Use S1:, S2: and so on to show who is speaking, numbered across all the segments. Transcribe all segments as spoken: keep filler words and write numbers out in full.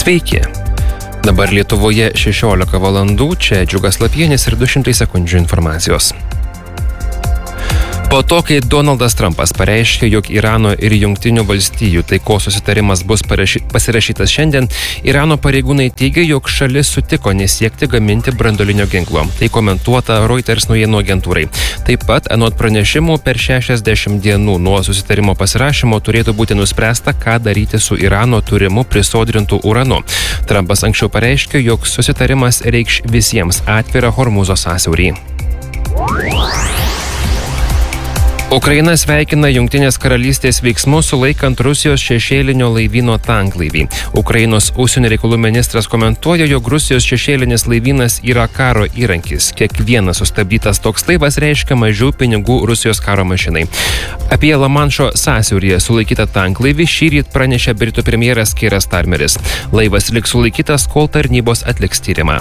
S1: Sveiki. Dabar Lietuvoje šešiolika valandų, čia Džiugas Lapienis ir du šimtai sekundžių informacijos. Po to, kai Donaldas Trumpas pareiškė, jog Irano ir Jungtinių valstijų taikos susitarimas bus paraši, pasirašytas šiandien, Irano pareigūnai teigia, jog šalis sutiko nesiekti gaminti branduolinio ginklo. Tai komentuota Reuters naujienų agentūrai. Taip pat, anot pranešimų, per šešiasdešimt dienų nuo susitarimo pasirašymo turėtų būti nuspręsta, ką daryti su Irano turimu prisodrintų uranu. Trumpas anksčiau pareiškė, jog susitarimas reikš visiems atvirą Hormūzo sąsiaurį. Ukraina sveikina Jungtinės karalystės veiksmus sulaikant Rusijos šešėlinio laivyno tanklaivį. Ukrainos užsienio reikalų ministras komentuoja, jog Rusijos šešėlinis laivynas yra karo įrankis. Kiekvienas sustabdytas toks laivas reiškia mažiau pinigų Rusijos karo mašinai. Apie Lamanšo sąsiauryje sulaikytą tanklaivį šįryt pranešė Britų premjeras Keiras Starmeris. Laivas liks sulaikytas, kol tarnybos atliks tyrimą.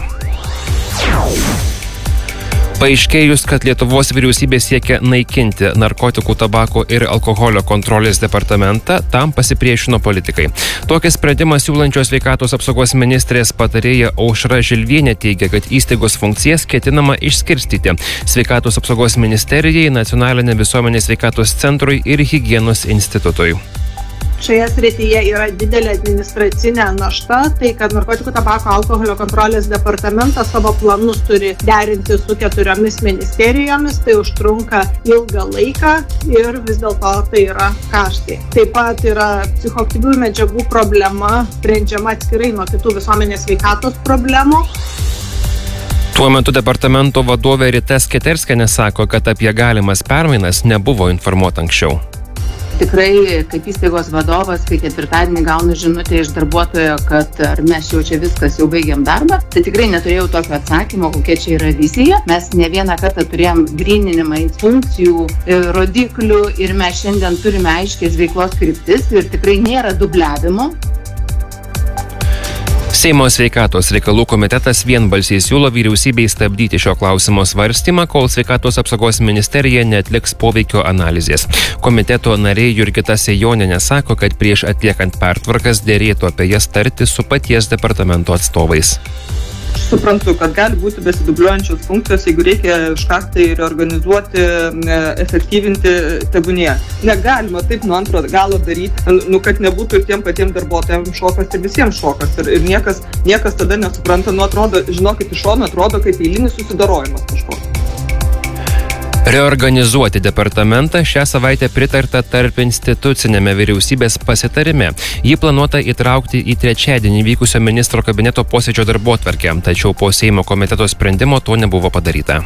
S1: Paaiškėjus, kad Lietuvos vyriausybė siekia naikinti narkotikų, tabako ir alkoholio kontrolės departamentą, tam pasipriešino politikai. Tokį sprendimą siūlančios sveikatos apsaugos ministrės patarėja Aušra Žilvienė teigia, kad įstaigos funkcijas ketinama išskirstyti sveikatos apsaugos ministerijai, Nacionalinė visuomenės sveikatos centrui ir higienos institutui.
S2: Šioje srityje yra didelė administracinė našta, tai kad narkotikų, tabako, alkoholio kontrolės departamentas savo planus turi derinti su keturiomis ministerijomis, tai užtrunka ilgą laiką ir vis dėlto tai yra kaštai. Taip pat yra psichoaktyvių medžiagų problema, sprendžiama atskirai nuo kitų visuomenės sveikatos problemų.
S1: Tuo metu departamento vadovė Rita Sketerskienė sako, kad apie galimas permainas nebuvo informuota anksčiau.
S3: Tikrai, kaip įstaigos vadovas, kai ketvirtadienį gaunu žinutę iš darbuotojo, kad ar mes jau čia viskas, jau baigiam darbą, tai tikrai neturėjau tokio atsakymo, kokia čia yra vizija. Mes ne vieną kartą turėjom gryninimą funkcijų, rodiklių ir mes šiandien turime aiškės veiklos kryptis ir tikrai nėra dubliavimo.
S1: Seimo sveikatos reikalų komitetas vienbalsiai siūlo vyriausybei stabdyti šio klausimo svarstymą, kol sveikatos apsaugos ministerija neatliks poveikio analizės. Komiteto narė Jurgita Sejonienė sako, kad prieš atliekant pertvarkas derėtų apie jas tarti su paties departamento atstovais.
S4: Suprantu, kad gali būti besidubliuojančios funkcijos, jeigu reikia kažką tai reorganizuoti, efektyvinti, tebūnie. Negalima taip nuo antro galo daryti, nu, kad nebūtų ir tiem patiem darbuotojams šokas ir visiems šokas. Ir, ir niekas, niekas tada nesupranta, nu atrodo, žinokit, iš šono atrodo kaip eilinis susidorojimas kažkoks.
S1: Reorganizuoti departamentą šią savaitę pritarta tarp institucinėme vyriausybės pasitarime. Jį planuota įtraukti į trečiadienį vykusio ministro kabineto posėdžio darbotvarkę, tačiau po Seimo komiteto sprendimo to nebuvo padaryta.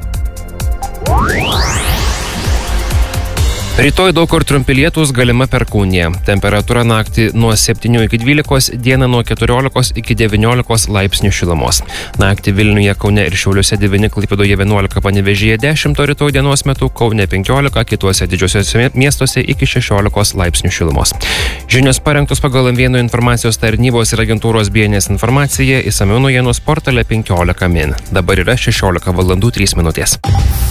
S1: Rytoj daug kur trumpi lietūs, galima perkūnija. Temperatūra naktį nuo septynių iki dvylikos, dieną nuo keturiolikos iki devyniolikos laipsnių šilumos. Naktį Vilniuje, Kaune ir Šiauliuose devyni, Klaipėdoje vienuolika, Panevėžyje dešimt, o rytoj dienos metu Kaune penkiolika, kituose didžiosiuose miestuose iki šešiolikos laipsnių šilumos. Žinios parengtos pagal M vienas informacijos tarnybos ir agentūros B N S informacija, išsamiau naujienos portale penkiolika min. Dabar yra šešiolika valandų trys minutės.